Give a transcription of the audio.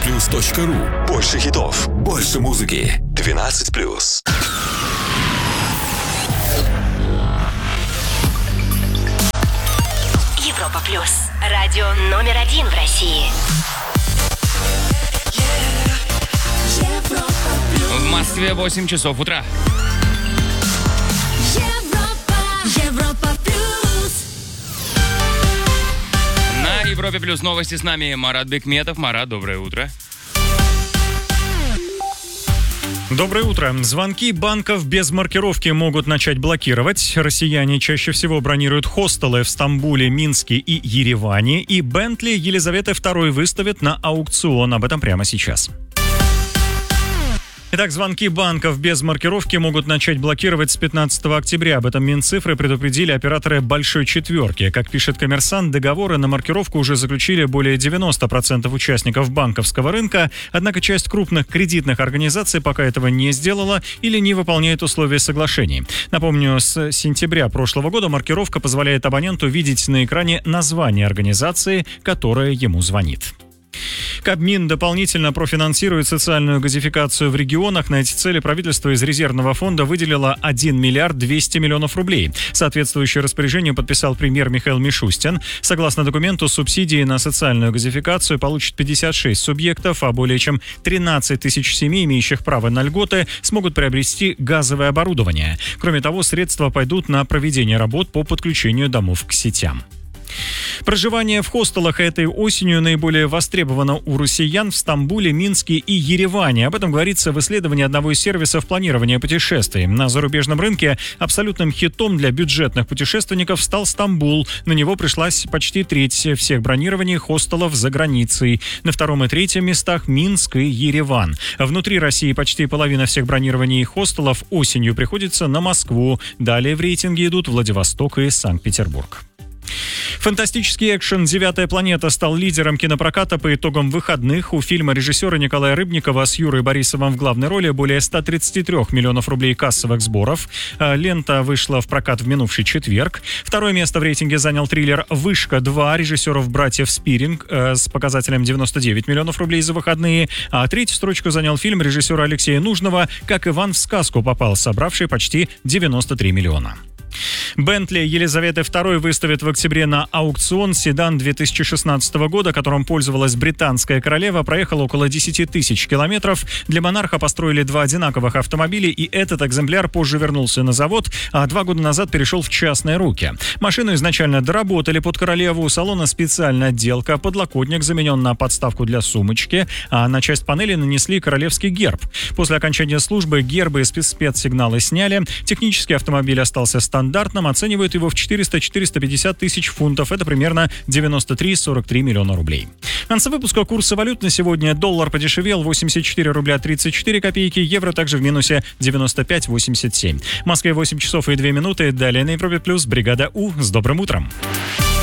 europaplus.ru. Больше хитов, больше музыки. 12+. Европа Плюс. Радио номер 1 в России. В Москве 8 часов утра. Европа Плюс. На Европе Плюс новости с нами Марат Бекметов. Марат, доброе утро. Доброе утро. Звонки банков без маркировки могут начать блокировать. Россияне чаще всего бронируют хостелы в Стамбуле, Минске и Ереване. И Бентли Елизаветы II выставят на аукцион. Об этом прямо сейчас. Итак, звонки банков без маркировки могут начать блокировать с 15 октября. Об этом Минцифры предупредили операторы «Большой четверки». Как пишет «Коммерсант», договоры на маркировку уже заключили более 90% участников банковского рынка, однако часть крупных кредитных организаций пока этого не сделала или не выполняет условия соглашений. Напомню, с сентября прошлого года маркировка позволяет абоненту видеть на экране название организации, которая ему звонит. Кабмин дополнительно профинансирует социальную газификацию в регионах. На эти цели правительство из резервного фонда выделило 1 миллиард 200 миллионов рублей. Соответствующее распоряжение подписал премьер Михаил Мишустин. Согласно документу, субсидии на социальную газификацию получат 56 субъектов, а более чем 13 тысяч семей, имеющих право на льготы, смогут приобрести газовое оборудование. Кроме того, средства пойдут на проведение работ по подключению домов к сетям. Проживание в хостелах этой осенью наиболее востребовано у россиян в Стамбуле, Минске и Ереване. Об этом говорится в исследовании одного из сервисов планирования путешествий. На зарубежном рынке абсолютным хитом для бюджетных путешественников стал Стамбул. На него пришлась почти треть всех бронирований хостелов за границей. На втором и третьем местах Минск и Ереван. Внутри России почти половина всех бронирований хостелов осенью приходится на Москву. Далее в рейтинге идут Владивосток и Санкт-Петербург. Фантастический экшен «Девятая планета» стал лидером кинопроката по итогам выходных. У фильма режиссера Николая Рыбникова с Юрой Борисовым в главной роли более 133 миллионов рублей кассовых сборов. Лента вышла в прокат в минувший четверг. Второе место в рейтинге занял триллер «Вышка-2» режиссеров братьев Спиринг с показателем 99 миллионов рублей за выходные. А третью строчку занял фильм режиссера Алексея Нужного «Как Иван в сказку попал», собравший почти 93 миллиона. Бентли Елизаветы II выставит в октябре на аукцион. Седан 2016 года, которым пользовалась британская королева, проехал около 10 тысяч километров. Для монарха построили 2 одинаковых автомобиля, и этот экземпляр позже вернулся на завод, а 2 года назад перешел в частные руки. Машину изначально доработали под королеву, у салона специальная отделка, подлокотник заменен на подставку для сумочки, а на часть панели нанесли королевский герб. После окончания службы гербы и спецсигналы сняли. Технический автомобиль остался стандартным, оценивают его в 400-450 тысяч фунтов. Это примерно 93-43 миллиона рублей. В конце выпуска курсы валют на сегодня. Доллар подешевел 84 рубля 34 копейки, евро также в минусе 95,87. В Москве 8 часов и 2 минуты. Далее на Европе Плюс бригада У с добрым утром.